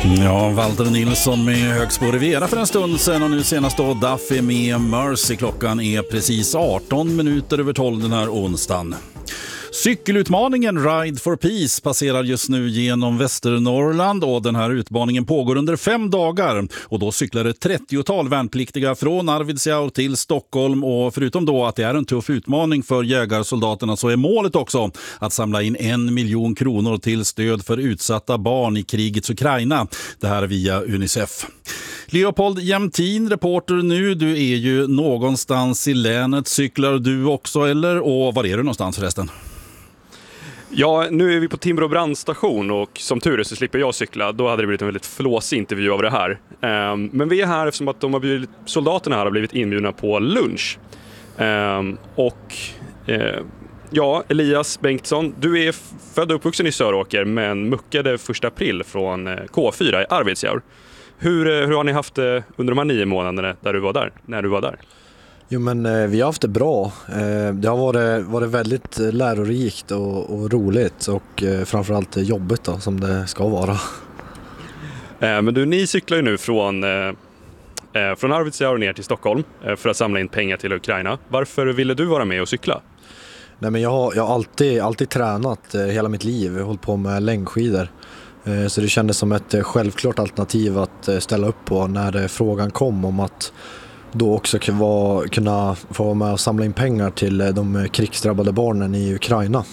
Ja, Walter Nilsson med Högsbo Riviera för en stund sedan och nu senast då Duffy med Mercy. Klockan är precis 18 minuter över 12 den här onsdagen. Cykelutmaningen Ride for Peace passerar just nu genom Västernorrland och den här utmaningen pågår under 5 dagar. Och då cyklar ett 30-tal värnpliktiga från Arvidsjaur till Stockholm och förutom då att det är en tuff utmaning för jägarsoldaterna så är målet också att samla in 1 miljon kronor till stöd för utsatta barn i krigets Ukraina. Det här via Unicef. Leopold Jämtin, reporter nu. Du är ju någonstans i länet. Cyklar du också eller? Och var är du någonstans förresten? Ja, nu är vi på Timrå brandstation och som tur är så slipper jag cykla. Då hade det blivit en väldigt flåsig intervju av det här. Men vi är här eftersom att soldaterna här har blivit inbjudna på lunch. Ja, Elias Bengtsson, du är född och uppvuxen i Söråker men muckade 1 april från K4 i Arvidsjaur. Hur har ni haft det under de här 9 månaderna när du var där? Jo, men vi har haft det bra. Det har varit väldigt lärorikt och roligt och framförallt jobbigt då, som det ska vara. Men ni cyklar ju nu från Arvidsjaur ner till Stockholm för att samla in pengar till Ukraina. Varför ville du vara med och cykla? Nej, men jag har alltid tränat hela mitt liv. Jag har hållit på med längdskidor. Så det kändes som ett självklart alternativ att ställa upp på när frågan kom om att då också kunna få vara med och samla in pengar till de krigsdrabbade barnen i Ukraina.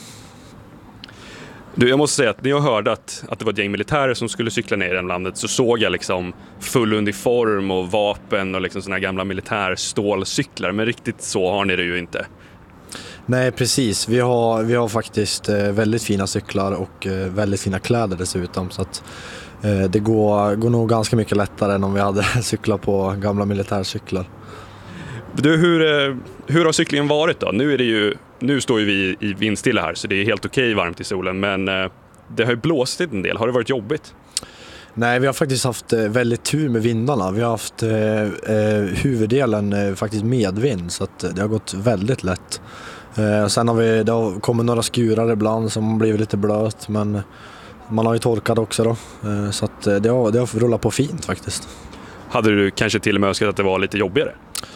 Du, jag måste säga att när jag hörde att det var ett gäng militärer som skulle cykla ner i det landet så såg jag liksom full uniform och vapen och liksom såna här gamla militärstålcyklar. Men riktigt så har ni det ju inte. Nej, precis. Vi har faktiskt väldigt fina cyklar och väldigt fina kläder dessutom. Så att det går nog ganska mycket lättare än om vi hade cyklat på gamla militärcyklar. Du, hur har cyklingen varit då? Nu står ju vi i vindstilla här så det är helt okej varmt i solen. Men det har ju blåst en del. Har det varit jobbigt? Nej, vi har faktiskt haft väldigt tur med vindarna. Vi har haft huvuddelen faktiskt medvind så att det har gått väldigt lätt. Sen har det har kommit några skurar ibland som har blivit lite blöt men man har ju torkat också då. Så att det har rullat på fint faktiskt. Hade du kanske till och med önskat att det var lite jobbigare?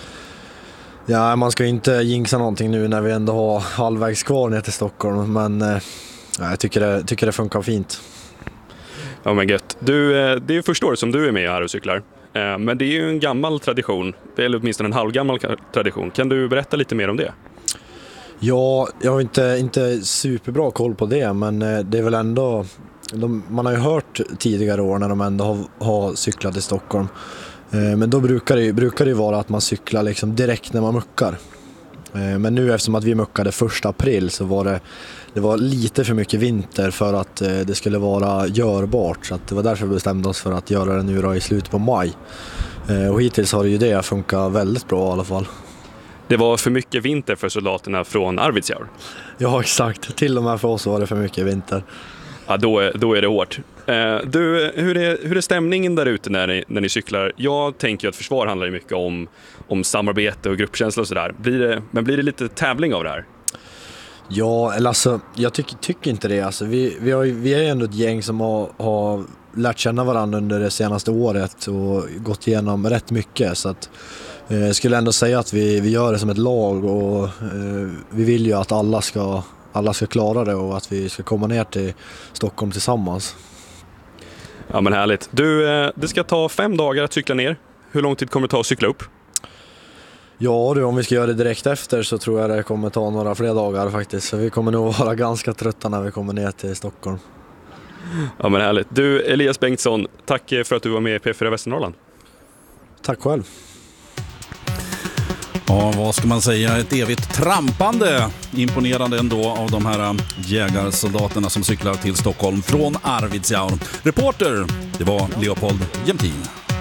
Ja, man ska ju inte jinxa någonting nu när vi ändå har halvvägs kvar ner till Stockholm men jag tycker det funkar fint. Ja men gött. Det är ju första året som du är med här och cyklar. Men det är ju en gammal tradition, eller åtminstone en halvgammal tradition. Kan du berätta lite mer om det? Ja, jag har inte superbra koll på det, men det är väl ändå... Man har ju hört tidigare år när de ändå har cyklat i Stockholm. Men då brukar det vara att man cyklar liksom direkt när man muckar. Men nu eftersom att vi muckade 1 april så var det var lite för mycket vinter för att det skulle vara görbart. Så att det var därför vi bestämde oss för att göra det nu då i slutet på maj. Och hittills har det funkat väldigt bra i alla fall. Det var för mycket vinter för soldaterna från Arvidsjaur. Ja, exakt. Till och med för oss var det för mycket vinter. Ja, då är det hårt. Du, hur är stämningen där ute när ni cyklar? Jag tänker att försvar handlar ju mycket om samarbete och gruppkänsla och sådär. Blir det lite tävling av det här? Ja, eller alltså, jag tycker inte det. Alltså, vi är ändå ett gäng som har lärt känna varandra under det senaste året och gått igenom rätt mycket. Så att, jag skulle ändå säga att vi gör det som ett lag och vi vill ju att alla ska klara det och att vi ska komma ner till Stockholm tillsammans. Ja men härligt. Du, det ska ta 5 dagar att cykla ner. Hur lång tid kommer det ta att cykla upp? Ja du, om vi ska göra det direkt efter så tror jag det kommer ta några fler dagar faktiskt. Så vi kommer nog vara ganska trötta när vi kommer ner till Stockholm. Ja men härligt. Du, Elias Bengtsson, tack för att du var med i P4 Västernorrland. Tack själv. Ja, vad ska man säga? Ett evigt trampande. Imponerande ändå av de här jägarsoldaterna som cyklar till Stockholm från Arvidsjaur. Reporter, det var Leopold Jämtin.